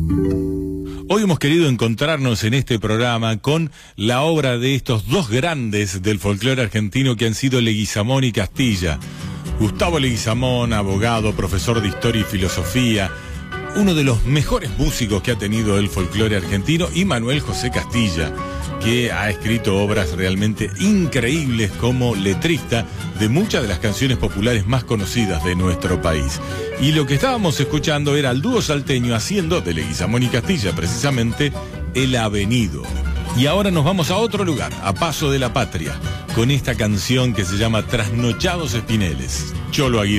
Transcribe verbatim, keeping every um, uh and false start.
Hoy hemos querido encontrarnos en este programa con la obra de estos dos grandes del folclore argentino que han sido Leguizamón y Castilla. Gustavo Leguizamón, abogado, profesor de Historia y Filosofía, uno de los mejores músicos que ha tenido el folclore argentino, y Manuel José Castilla, que ha escrito obras realmente increíbles como letrista de muchas de las canciones populares más conocidas de nuestro país. Y lo que estábamos escuchando era al dúo salteño haciendo de Leguizamón y Castilla precisamente El Avenido. Y ahora nos vamos a otro lugar, a Paso de la Patria, con esta canción que se llama Trasnochados Espineles, Cholo Aguirre.